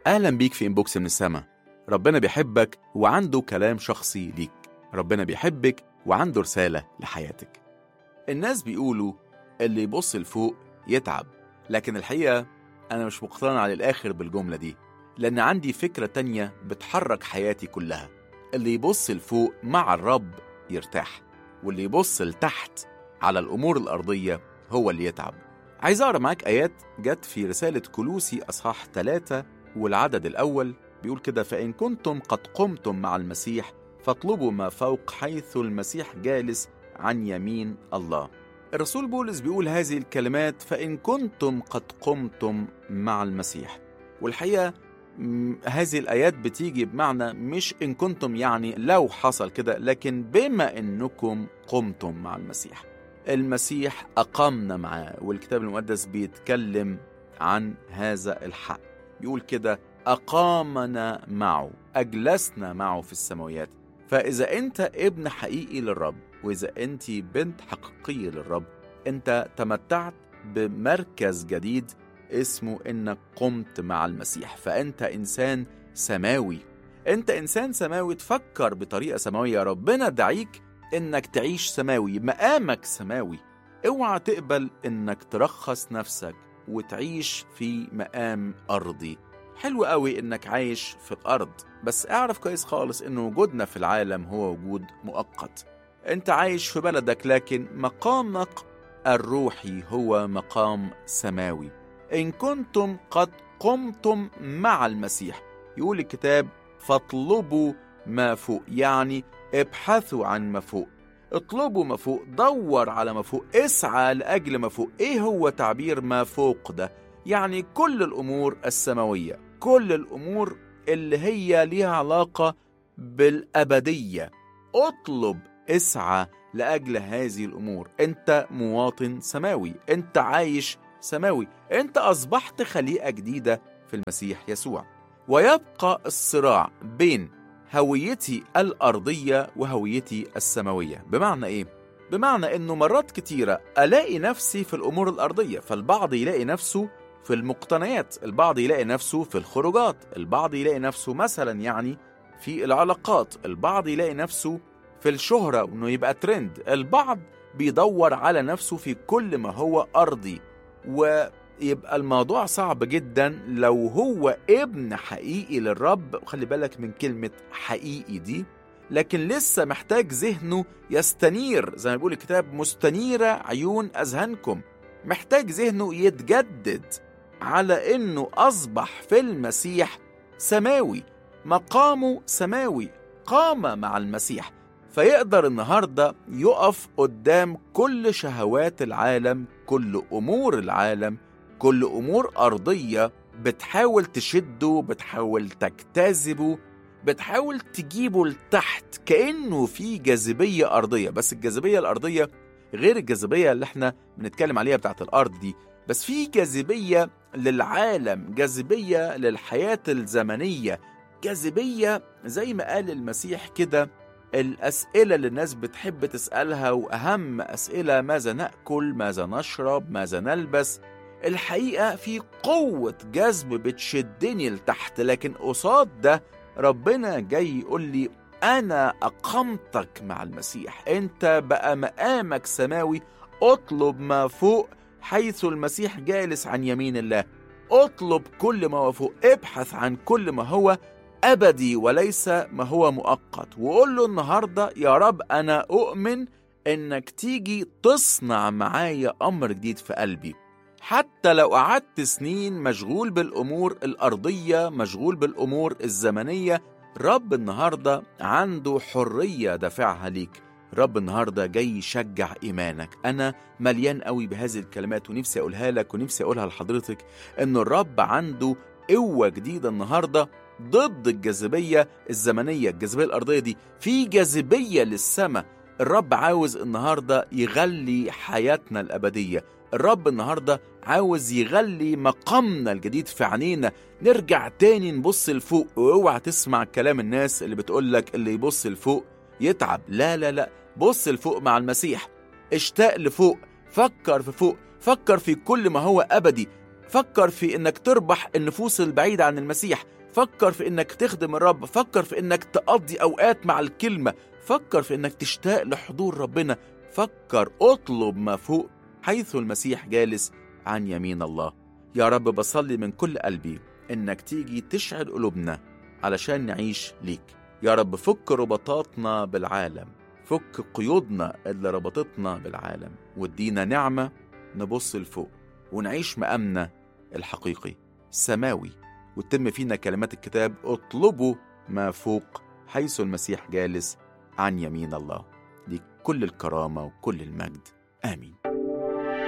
أهلا بيك في إنبوكس من السما. ربنا بيحبك وعنده كلام شخصي ليك. ربنا بيحبك وعنده رسالة لحياتك. الناس بيقولوا اللي يبص لفوق يتعب، لكن الحقيقة أنا مش مقتنع للآخر بالجملة دي، لأن عندي فكرة تانية بتحرك حياتي كلها. اللي يبص لفوق مع الرب يرتاح، واللي يبص لتحت على الأمور الأرضية هو اللي يتعب. عايز أقرأ معاك آيات جت في رسالة كولوسي أصحاح 3 والعدد الأول. بيقول كده: فإن كنتم قد قمتم مع المسيح فاطلبوا ما فوق حيث المسيح جالس عن يمين الله. الرسول بولس بيقول هذه الكلمات: فإن كنتم قد قمتم مع المسيح. والحقيقة هذه الآيات بتيجي بمعنى مش إن كنتم يعني لو حصل كده، لكن بما إنكم قمتم مع المسيح. المسيح أقامنا معاه، والكتاب المقدس بيتكلم عن هذا الحق. بيقول كده: أقامنا معه، أجلسنا معه في السماويات. فإذا أنت ابن حقيقي للرب، وإذا أنت بنت حقيقية للرب، أنت تمتعت بمركز جديد اسمه إنك قمت مع المسيح. فأنت إنسان سماوي، أنت إنسان سماوي، تفكر بطريقة سماوية. ربنا دعيك إنك تعيش سماوي، مقامك سماوي. اوعى تقبل إنك ترخص نفسك وتعيش في مقام أرضي. حلو قوي إنك عايش في الأرض، بس اعرف كويس خالص إن وجودنا في العالم هو وجود مؤقت. أنت عايش في بلدك، لكن مقامك الروحي هو مقام سماوي. إن كنتم قد قمتم مع المسيح، يقول الكتاب: فاطلبوا ما فوق، يعني ابحثوا عن ما فوق، اطلبوا ما فوق، دور على ما فوق، اسعى لأجل ما فوق. ايه هو تعبير ما فوق ده؟ يعني كل الأمور السماوية، كل الأمور اللي هي ليها علاقة بالأبدية. اطلب، اسعى لأجل هذه الأمور. انت مواطن سماوي، انت عايش سماوي، انت أصبحت خليقة جديدة في المسيح يسوع. ويبقى الصراع بين هويتي الأرضية وهويتي السماوية. بمعنى إيه؟ بمعنى إنه مرات كتيرة ألاقي نفسي في الأمور الأرضية، فالبعض يلاقي نفسه في المقتنيات، البعض يلاقي نفسه في الخروجات، البعض يلاقي نفسه مثلا يعني في العلاقات، البعض يلاقي نفسه في الشهرة وإنه يبقى ترند، البعض بيدور على نفسه في كل ما هو أرضي. ويبقى الموضوع صعب جدا لو هو ابن حقيقي للرب. وخلي بالك من كلمة حقيقي دي، لكن لسه محتاج ذهنه يستنير، زي ما بيقول الكتاب: مستنيرة عيون أذهانكم. محتاج ذهنه يتجدد على إنه أصبح في المسيح سماوي، مقامه سماوي، قام مع المسيح، فيقدر النهاردة يقف قدام كل شهوات العالم، كل أمور العالم، كل أمور أرضية بتحاول تشده، بتحاول تجتذبه، بتحاول تجيبه لتحت، كأنه في جاذبية أرضية. بس الجاذبية الأرضية غير الجاذبية اللي احنا بنتكلم عليها بتاعت الأرض دي، بس في جاذبية للعالم، جاذبية للحياة الزمنية، جاذبية زي ما قال المسيح كده. الأسئلة اللي الناس بتحب تسألها، وأهم أسئلة: ماذا نأكل، ماذا نشرب، ماذا نلبس. الحقيقة في قوة جذب بتشدني لتحت، لكن قصاد ده ربنا جاي يقول لي: أنا أقمتك مع المسيح، أنت بقى مقامك سماوي. اطلب ما فوق حيث المسيح جالس عن يمين الله. اطلب كل ما هو فوق، ابحث عن كل ما هو أبدي وليس ما هو مؤقت. وقول له النهاردة: يا رب أنا أؤمن إنك تيجي تصنع معايا أمر جديد في قلبي. حتى لو قعدت سنين مشغول بالأمور الأرضية، مشغول بالأمور الزمنية، رب النهاردة عنده حرية دافعها ليك. رب النهاردة جاي يشجع إيمانك. أنا مليان قوي بهذه الكلمات، ونفسي أقولها لك ونفسي أقولها لحضرتك، إنه الرب عنده قوة جديدة النهاردة ضد الجاذبية الزمنية، الجاذبية الأرضية دي. في جاذبية للسماء. الرب عاوز النهاردة يغلي حياتنا الأبدية. الرب النهاردة عاوز يغلي مقامنا الجديد في عينينا. نرجع تاني نبص لفوق. واوعى تسمع كلام الناس اللي بتقولك اللي يبص لفوق يتعب. لا لا لا، بص لفوق مع المسيح، اشتاق لفوق، فكر في فوق، فكر في كل ما هو أبدي، فكر في انك تربح النفوس البعيدة عن المسيح، فكر في إنك تخدم الرب، فكر في إنك تقضي أوقات مع الكلمة، فكر في إنك تشتاق لحضور ربنا، فكر اطلب ما فوق حيث المسيح جالس عن يمين الله. يا رب بصلي من كل قلبي إنك تيجي تشعل قلوبنا علشان نعيش ليك. يا رب فك رباطاتنا بالعالم، فك قيودنا اللي ربطتنا بالعالم، وادينا نعمة نبص لفوق ونعيش مقامنا الحقيقي السماوي، وتتم فينا كلمات الكتاب اطلبوا ما فوق حيث المسيح جالس عن يمين الله. ليك كل الكرامة وكل المجد. آمين.